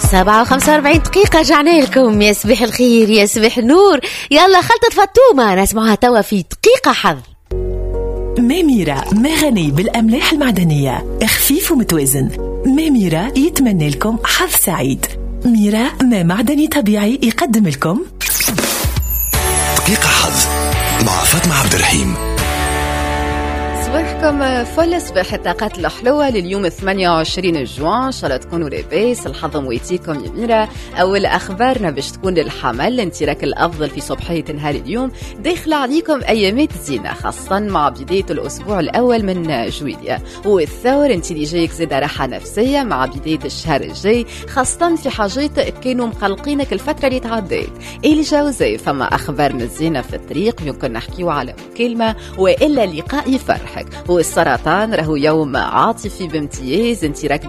7:45 رجعنا لكم. يا صباح الخير يا صباح النور. يلا خلطة فطومة نسمعها توا في دقيقة حظ. ماميرا ما غني بالأملاح المعدنية، خفيف ومتوازن. ماميرا يتمنى لكم حظ سعيد. ميرا ما معدني طبيعي يقدم لكم دقيقة حظ مع فاطمة عبد الرحيم. صباحكم فل، صباح الطاقات الحلوة لليوم 28 جوان. إن شاء الله تكونوا لاباس، الحظ مويتيكم يا ميرا. أول أخبارنا باش تكون للحمل، انتراك الأفضل في صباحية نهار اليوم. داخل عليكم أيامات زينة خاصة مع بداية الأسبوع الأول من جويلية. والثور انت اللي جايك زاد راحة نفسية مع بداية الشهر الجاي، خاصة في حاجات كانوا مقلقينك الفترة اللي تعديت. الجوزاء فما أخبار مزينة في الطريق، يمكن نحكيو على مكالمة وإلا لقاء يفرح. والسرطان راهو يوم عاطفي بامتياز، انت راك